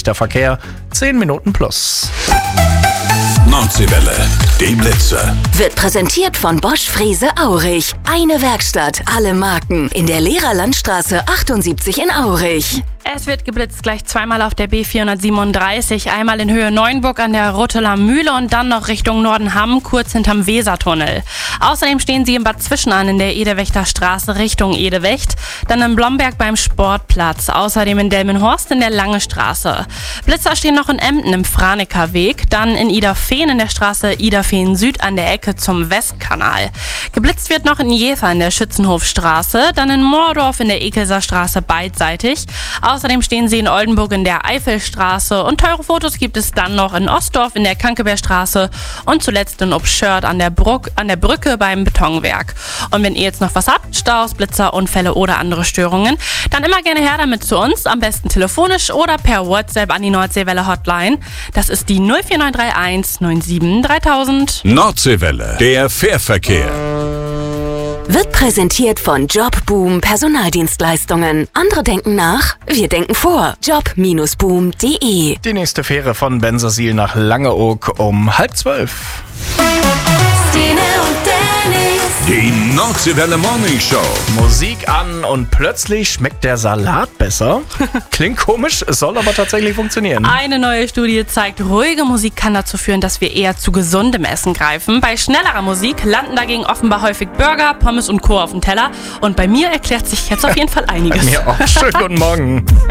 dichter Verkehr, 10 Minuten plus. Nordseewelle, die Blitzer. Wird präsentiert von Bosch Frese Aurich. Eine Werkstatt, alle Marken. In der Lehrerlandstraße 78 in Aurich. Es wird geblitzt gleich zweimal auf der B437, einmal in Höhe Neuenburg an der Rotteler Mühle und dann noch Richtung Nordenham, kurz hinterm Wesertunnel. Außerdem stehen sie in Bad Zwischenahn in der Edewächter Straße Richtung Edewecht, dann in Blomberg beim Sportplatz, außerdem in Delmenhorst in der Lange Straße. Blitzer stehen noch in Emden im Franeker Weg, dann in Iderfehn in der Straße Iderfehn Süd an der Ecke zum Westkanal. Geblitzt wird noch in Jever in der Schützenhofstraße, dann in Moordorf in der Ekelser Straße beidseitig. Außerdem stehen sie in Oldenburg in der Eifelstraße und teure Fotos gibt es dann noch in Ostdorf in der Kankeberstraße und zuletzt in Obschörd an der Brücke beim Betonwerk. Und wenn ihr jetzt noch was habt, Staus, Blitzer, Unfälle oder andere Störungen, dann immer gerne her damit zu uns, am besten telefonisch oder per WhatsApp an die Nordseewelle Hotline. Das ist die 04931 97 3000. Nordseewelle, der Fährverkehr. Wird präsentiert von Jobboom Personaldienstleistungen. Andere denken nach, wir denken vor. Job-boom.de. Die nächste Fähre von Bensersiel nach Langeoog um 11:30. Stine und Dennis. Die Nordseewelle Morning Show. Musik an und plötzlich schmeckt der Salat besser. Klingt komisch, es soll aber tatsächlich funktionieren. Eine neue Studie zeigt, ruhige Musik kann dazu führen, dass wir eher zu gesundem Essen greifen. Bei schnellerer Musik landen dagegen offenbar häufig Burger, Pommes und Co. auf dem Teller. Und bei mir erklärt sich jetzt auf jeden Fall einiges. Bei mir auch. Schönen guten Morgen.